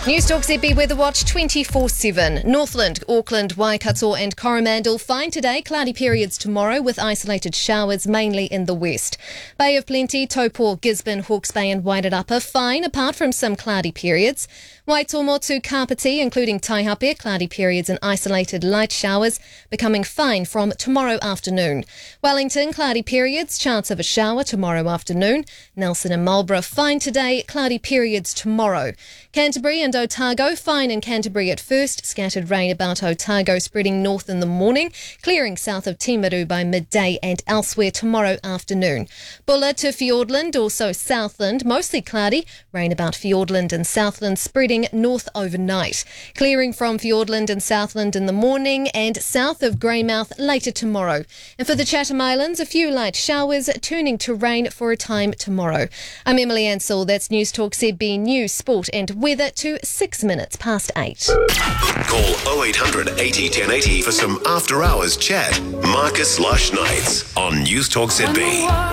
Newstalk ZB Weather Watch 24/7. Northland, Auckland, Waikato and Coromandel fine today, cloudy periods tomorrow with isolated showers mainly in the west. Bay of Plenty, Taupo, Gisborne, Hawke's Bay and Wairarapa fine apart from some cloudy periods. Waitomo to Kapiti, including Taihape, cloudy periods and isolated light showers, becoming fine from tomorrow afternoon. Wellington, cloudy periods, chance of a shower tomorrow afternoon. Nelson and Marlborough fine today, cloudy periods tomorrow. Canterbury and Otago, fine in Canterbury at first, scattered rain about Otago spreading north in the morning, clearing south of Timaru by midday and elsewhere tomorrow afternoon. Bulla to Fiordland, also Southland, mostly cloudy, rain about Fiordland and Southland spreading north overnight. Clearing from Fiordland and Southland in the morning and south of Greymouth later tomorrow. And for the Chatham Islands, a few light showers turning to rain for a time tomorrow. I'm Emily Ansell, that's Newstalk ZB News, Sport and Weather to 6 minutes past 8. Call 0800 80 1080 for some after hours chat. Marcus Lush Nights on Newstalk ZB.